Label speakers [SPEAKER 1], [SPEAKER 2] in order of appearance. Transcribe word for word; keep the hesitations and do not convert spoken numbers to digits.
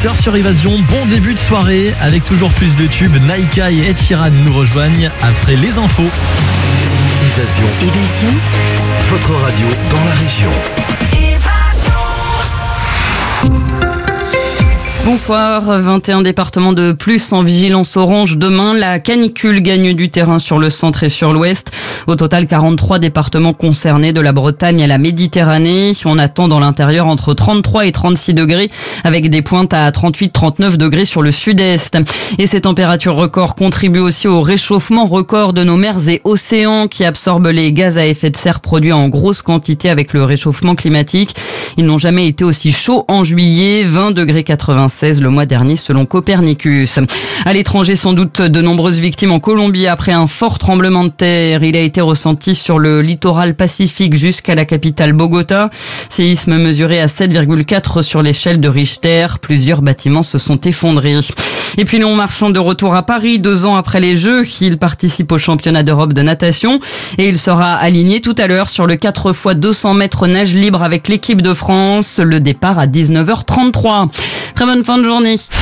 [SPEAKER 1] dix-huit heures sur Évasion. Bon début de soirée avec toujours plus de tubes. Naïka et Ed Sheeran nous rejoignent après les infos.
[SPEAKER 2] Évasion.
[SPEAKER 3] Évasion.
[SPEAKER 2] Votre radio dans la région.
[SPEAKER 4] Bonsoir, vingt et un départements de plus en vigilance orange. Demain, la canicule gagne du terrain sur le centre et sur l'ouest. Au total, quarante-trois départements concernés de la Bretagne à la Méditerranée. On attend dans l'intérieur entre trente-trois et trente-six degrés avec des pointes à trente-huit à trente-neuf degrés sur le sud-est. Et ces températures records contribuent aussi au réchauffement record de nos mers et océans qui absorbent les gaz à effet de serre produits en grosse quantité avec le réchauffement climatique. Ils n'ont jamais été aussi chauds en juillet, vingt degrés quatre-vingt-seize le mois dernier selon Copernicus. À l'étranger, sans doute de nombreuses victimes en Colombie après un fort tremblement de terre. Il a été ressenti sur le littoral pacifique jusqu'à la capitale Bogota. Séisme mesuré à sept virgule quatre sur l'échelle de Richter. Plusieurs bâtiments se sont effondrés. Et puis Léon Marchand de retour à Paris, deux ans après les Jeux. Il participe au championnat d'Europe de natation et il sera aligné tout à l'heure sur le quatre fois deux cents mètres nage libre avec l'équipe de France. Le départ à dix-neuf heures trente-trois. Très bonne fin de journée.